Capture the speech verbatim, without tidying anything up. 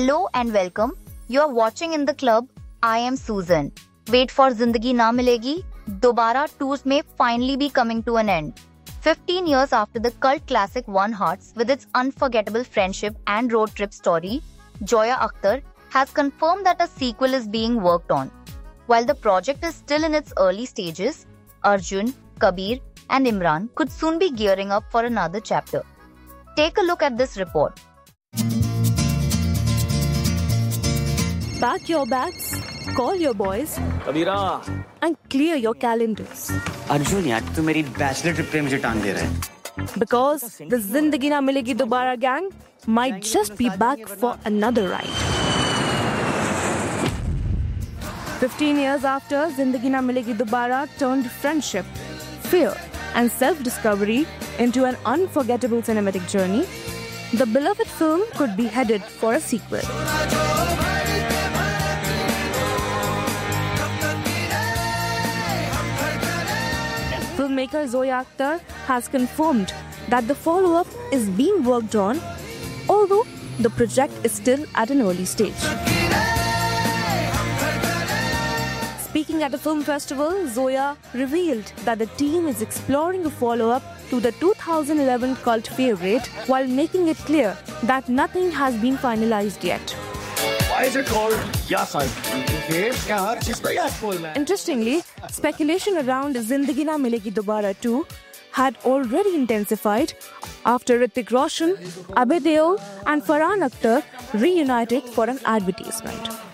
Hello and welcome. You are watching In the Club. I am Susan. Wait for Zindagi Na Milegi. Dobara tours may finally be coming to an end. fifteen years after the cult classic One Hearts with its unforgettable friendship and road trip story, Zoya Akhtar has confirmed that a sequel is being worked on. While the project is still in its early stages, Arjun, Kabir and Imran could soon be gearing up for another chapter. Take a look at this report. Pack your bags, call your boys, Kabira and clear your calendars. Arjun यार तू मेरी bachelor trip पे मुझे टांग दे रहा है. Because the Zindagi Na Milegi Dobara gang might just be back for another ride. fifteen years after Zindagi Na Milegi Dobara turned friendship, fear and self-discovery into an unforgettable cinematic journey, the beloved film could be headed for a sequel. Filmmaker Zoya Akhtar has confirmed that the follow-up is being worked on, although the project is still at an early stage. Speaking at a film festival, Zoya revealed that the team is exploring a follow-up to the two thousand eleven cult favorite while making it clear that nothing has been finalized yet. Why is it called Yasan? Interestingly, speculation around Zindagi Na Milegi Dobara two had already intensified after Hrithik Roshan, Abhay Deol and Farhan Akhtar reunited for an advertisement.